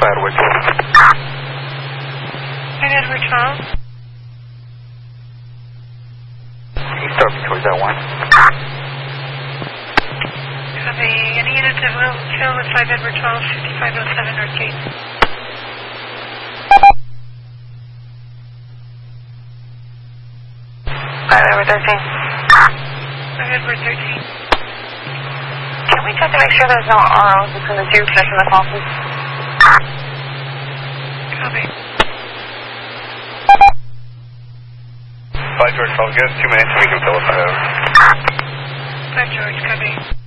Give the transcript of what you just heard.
Edward. Hi, Edward 12. Can you start me towards that one? Copy. Any units that will fill with 5 Edward 12, 5507 Northgate. 5 Edward 13. 5 Edward 13. Can we check to make sure there's no ROs between the two connecting the pulses? Copy. 5 George 12, give us 2 minutes and we can fill it 5 over. 5 George, copy.